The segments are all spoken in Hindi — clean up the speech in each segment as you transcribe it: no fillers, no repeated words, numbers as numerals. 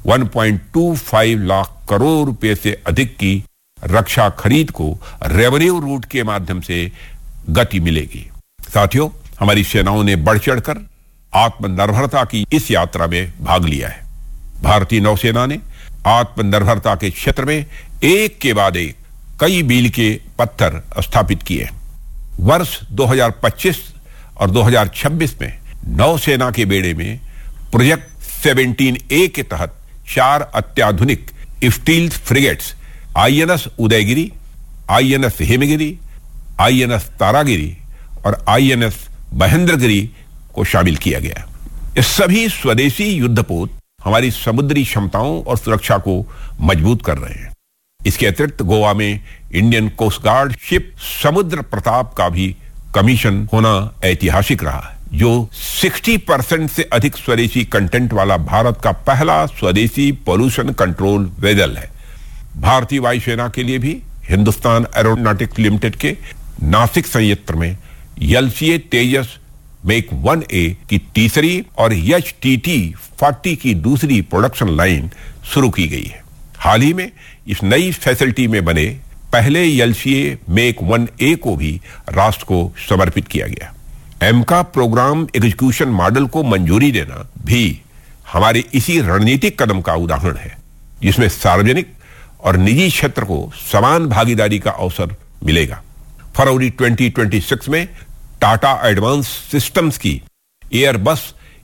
1.25 लाख करोड़ रुपए से अधिक की रक्षा खरीद को रेवेन्यू रूट के माध्यम से गति मिलेगी। साथियों, हमारी सेनाओं ने बढ़ चढ़कर आत्मनिर्भरता की इस यात्रा में भाग लिया है। भारतीय नौसेना ने आत्मनिर्भरता के क्षेत्र में एक के बाद एक कई मील के पत्थर स्थापित किए। वर्ष 2025 और 2026 में नौसेना के बेड़े में प्रोजेक्ट 17A के तहत 4 अत्याधुनिक stealth frigates INS Udayagiri, INS Himgiri, INS Taragiri और INS महेंद्रगिरी को शामिल किया गया। ये सभी स्वदेशी युद्धपोत हमारी समुद्री क्षमताओं और सुरक्षा को मजबूत कर रहे हैं। इसके अतिरिक्त गोवा में इंडियन कोस्ट गार्ड शिप समुद्र प्रताप का भी कमीशन होना ऐतिहासिक रहा है, जो 60% से अधिक स्वदेशी कंटेंट वाला भारत का पहला स्वदेशी पोल्यूशन कंट्रोल वेसल है। भारतीय वायुसेना के लिए भी हिंदुस्तान एरोनॉटिक्स लिमिटेड के नासिक संयंत्र में LCA तेजस मेक 1A की तीसरी और HTT-40 की दूसरी प्रोडक्शन लाइन शुरू की गई है। हाल ही में इस नई फैसिलिटी में बने पहले LCA मेक 1A को भी राष्ट्र को समर्पित किया गया। एमका प्रोग्राम एग्जीक्यूशन मॉडल को मंजूरी देना भी हमारे इसी रणनीतिक कदम का उदाहरण है, जिसमें सार्वजनिक और निजी क्षेत्र को समान भागीदारी का अवसर मिलेगा। फरवरी 2026 में टाटा एडवांस सिस्टम्स की Airbus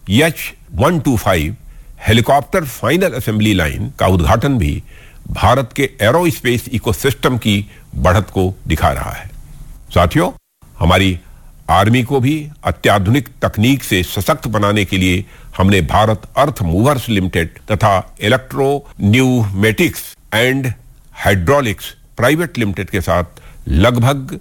H125 helicopter final assembly line का उद्घाटन भी भारत के एरोस्पेस इकोसिस्टम की बढ़त को दिखा रहा है। साथियों, हमारी आर्मी को भी अत्याधुनिक तकनीक से सशक्त बनाने के लिए हमने भारत अर्थ मूवर्स लिमिटेड तथा electro pneumatics and hydraulics private limited के साथ लगभग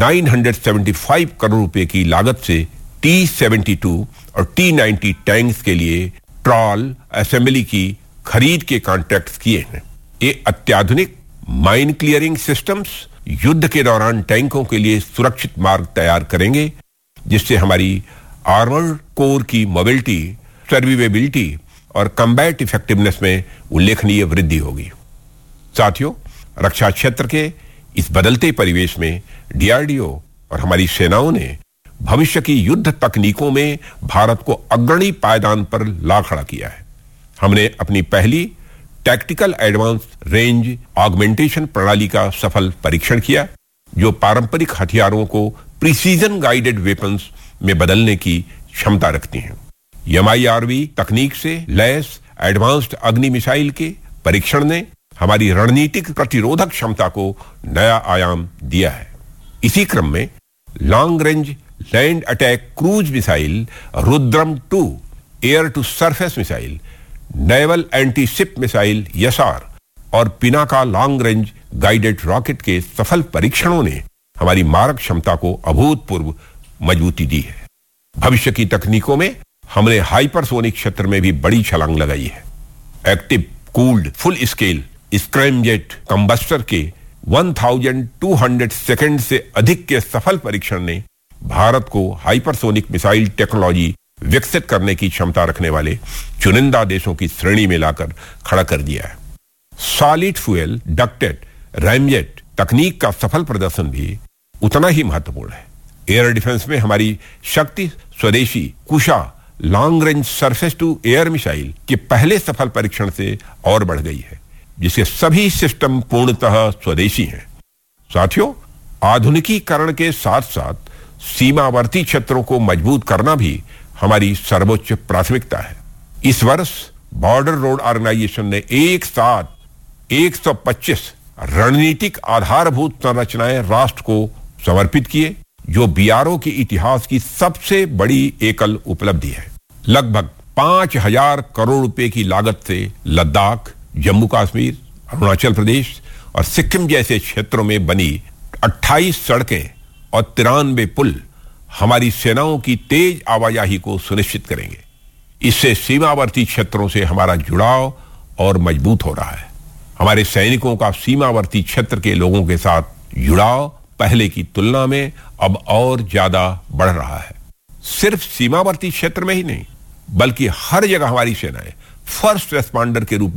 975 करोड़ रुपए की लागत से T-72 और T-90 टैंक्स के लिए ट्रॉल असेंबली की खरीद के कॉन्ट्रैक्ट्स किए हैं। ये अत्याधुनिक माइन क्लियरिंग सिस्टम्स युद्ध के दौरान टैंकों के लिए सुरक्षित मार्ग तैयार करेंगे, जिससे हमारी आर्मर्ड कोर की मोबिलिटी, सर्वाइवेबिलिटी और कम्बैट इफेक्टिवनेस में उल्लेखनीय वृद्धि होगी। साथियों, रक्षा क्षेत्र के इस बदलते परिवेश में DRDO और हमारी सेनाओं ने भविष्य की युद्ध तकनीकों में भारत को अग्रणी पायदान पर ला खड़ा किया है। हमने अपनी पहली टैक्टिकल एडवांस रेंज ऑगमेंटेशन प्रणाली का सफल परीक्षण किया, जो पारंपरिक हथियारों को प्रिसीजन गाइडेड वेपन्स में बदलने की क्षमता रखती हैं। MIRV तकनीक से लैस एडवांस्ड अग्नि मिसाइल के परीक्षण ने हमारी रणनीतिक प्रतिरोधक क्षमता को नया आयाम दिया है। इसी क्रम में long range land attack cruise missile Rudram 2, air to surface missile, naval anti ship missile YSR और Pinaka long range guided rocket के सफल परीक्षणों ने हमारी मारक क्षमता को अभूतपूर्व मजबूती दी है। भविष्य की तकनीकों में हमने हाइपरसोनिक क्षेत्र में भी बड़ी छलांग लगाई है। Active cooled full scale scramjet combustor के 1200 सेकंड से अधिक के सफल परीक्षण ने भारत को हाइपरसोनिक मिसाइल टेक्नोलॉजी विकसित करने की क्षमता रखने वाले चुनिंदा देशों की श्रेणी में लाकर खड़ा कर दिया है। सॉलिड फ्यूल डक्टेड रैमजेट तकनीक का सफल प्रदर्शन भी उतना ही महत्वपूर्ण है। एयर डिफेंस में हमारी शक्ति स्वदेशी कुशा long range surface to air missile के पहले सफल परीक्षण से और बढ़ गई है, जिसके सभी सिस्टम पूर्णतः स्वदेशी हैं। साथियों, आधुनिकीकरण के साथ साथ सीमावर्ती क्षेत्रों को मजबूत करना भी हमारी सर्वोच्च प्राथमिकता है। इस वर्ष बॉर्डर रोड ऑर्गेनाइजेशन ने एक साथ 125 रणनीतिक आधारभूत संरचनाएं राष्ट्र को समर्पित किए, जो BRO के इतिहास की सबसे बड़ी एकल उपलब्धि है। लगभग 5000 करोड़ रुपए की लागत से लद्दाख, जम्मू कश्मीर, अरुणाचल प्रदेश और सिक्किम जैसे क्षेत्रों में बनी 28 सड़कें और 93 पुल हमारी सेनाओं की तेज आवाजाही को सुनिश्चित करेंगे। इससे सीमावर्ती क्षेत्रों से हमारा जुड़ाव और मजबूत हो रहा है। हमारे सैनिकों का सीमावर्ती क्षेत्र के लोगों के साथ जुड़ाव पहले की तुलना में अब और ज्यादा बढ़ रहा है। सिर्फ सीमावर्ती क्षेत्र में ही नहीं, बल्कि हर जगह हमारी सेनाएं फर्स्ट रेस्पॉन्डर के रूप